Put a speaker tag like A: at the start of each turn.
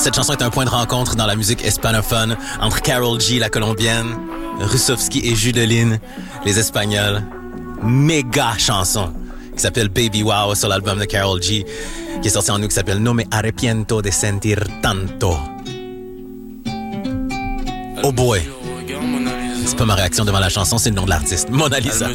A: Cette chanson est un point de rencontre dans la musique hispanophone entre Karol G, la colombienne, Rusovski et Judeline, les espagnols. Méga chanson qui s'appelle Baby Wow sur l'album de Karol G, qui est sorti en août, qui s'appelle No me arrepiento de sentir tanto. Oh boy! C'est pas ma réaction devant la chanson, c'est le nom de l'artiste. Mona Lisa.